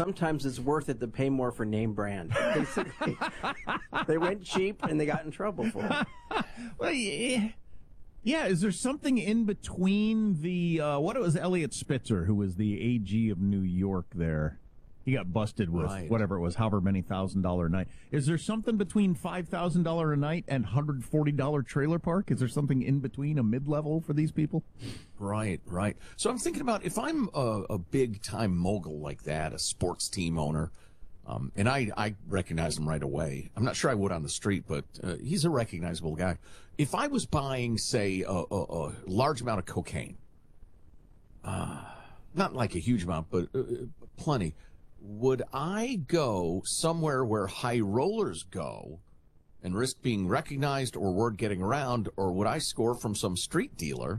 sometimes it's worth it to pay more for name brand. Basically, they went cheap and they got in trouble for it. Well, yeah. Is there something in between the what it was Elliot Spitzer, who was the AG of New York there? He got busted with whatever it was, however many $1,000 a night. Is there something between $5,000 a night and $140 trailer park? Is there something in between, a mid-level for these people? Right. So I'm thinking about if I'm a big-time mogul like that, a sports team owner, and I recognize him right away. I'm not sure I would on the street, but he's a recognizable guy. If I was buying, say, a large amount of cocaine, not like a huge amount, but plenty, would I go somewhere where high rollers go and risk being recognized or word getting around, or would I score from some street dealer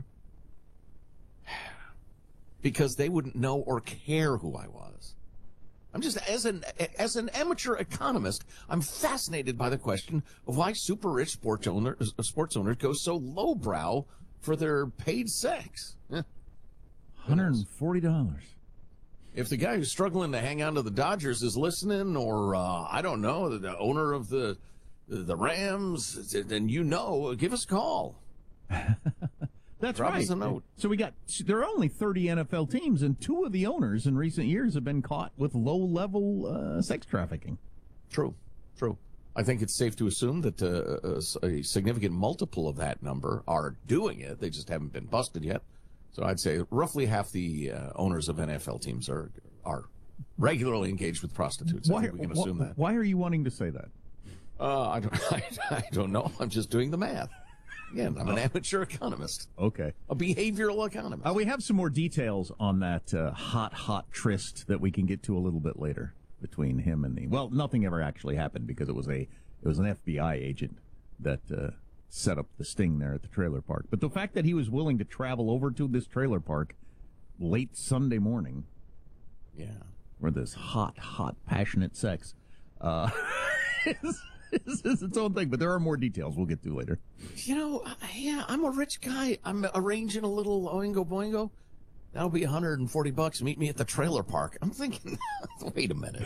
because they wouldn't know or care who I was? I'm just, as an amateur economist, I'm fascinated by the question of why super rich sports owners go so lowbrow for their paid sex. $140. If the guy who's struggling to hang on to the Dodgers is listening, or I don't know, the owner of the Rams, then give us a call. That's Drop right. us a note. So there are only 30 NFL teams, and 2 of the owners in recent years have been caught with low-level sex trafficking. True. I think it's safe to assume that a significant multiple of that number are doing it. They just haven't been busted yet. So I'd say roughly half the owners of NFL teams are regularly engaged with prostitutes. I think we can assume that. Why are you wanting to say that? I don't know. I'm just doing the math. Again, I'm an amateur economist. Okay. A behavioral economist. We have some more details on that hot tryst that we can get to a little bit later between him and nothing ever actually happened because it was an FBI agent that set up the sting there at the trailer park. But the fact that he was willing to travel over to this trailer park late Sunday morning, for this hot, passionate sex, is its own thing. But there are more details we'll get to later. I'm a rich guy. I'm arranging a little oingo boingo. That'll be $140. Meet me at the trailer park. I'm thinking, wait a minute.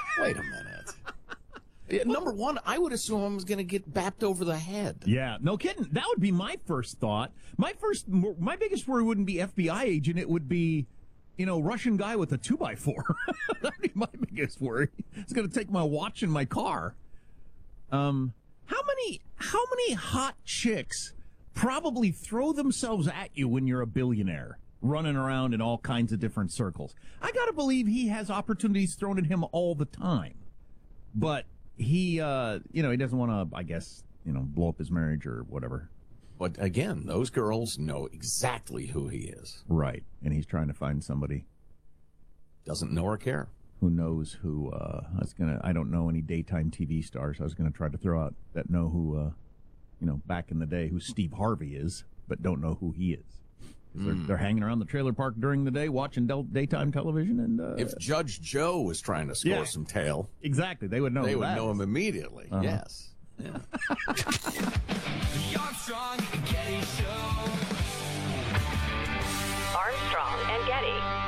Number one, I would assume I was going to get bapped over the head. Yeah, no kidding. That would be my first thought. My biggest worry wouldn't be FBI agent. It would be, Russian guy with a 2x4. That'd be my biggest worry. It's going to take my watch and my car. How many hot chicks probably throw themselves at you when you're a billionaire, running around in all kinds of different circles? I got to believe he has opportunities thrown at him all the time. But he doesn't want to, I guess, blow up his marriage or whatever. But again, those girls know exactly who he is. Right. And he's trying to find somebody. Doesn't know or care. Who knows who, I don't know any daytime TV stars. I was going to try to throw out that know who, back in the day, who Steve Harvey is, but don't know who he is. They're hanging around the trailer park during the day watching daytime television. And if Judge Joe was trying to score some tail. Exactly. They would know They would know him immediately. Uh-huh. Yes. Yeah. The Armstrong and Getty Show. Armstrong and Getty.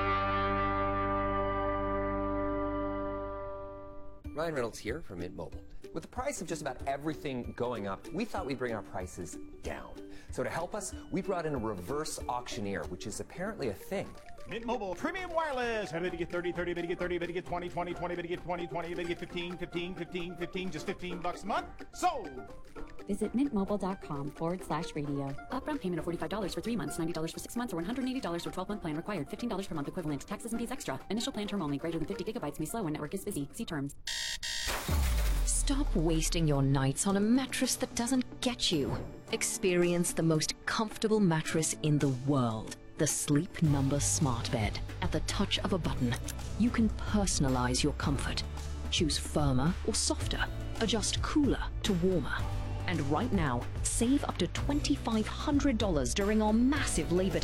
Ryan Reynolds here from Mint Mobile. With the price of just about everything going up, we thought we'd bring our prices down. So to help us, we brought in a reverse auctioneer, which is apparently a thing. Mint Mobile Premium Wireless. How did you get 30, 30, bid you get 30, bid you get 20, 20, 20, bid you get 20, 20, bid you get 15, 15, 15, 15, just $15 a month? Sold! Visit mintmobile.com/radio. Upfront payment of $45 for 3 months, $90 for 6 months, or $180 for 12-month plan required. $15 per month equivalent. Taxes and fees extra. Initial plan term only. Greater than 50 gigabytes may slow when network is busy. See terms. Stop wasting your nights on a mattress that doesn't get you. Experience the most comfortable mattress in the world. The Sleep Number Smart Bed. At the touch of a button, you can personalize your comfort. Choose firmer or softer. Adjust cooler to warmer. And right now, save up to $2,500 during our massive Labor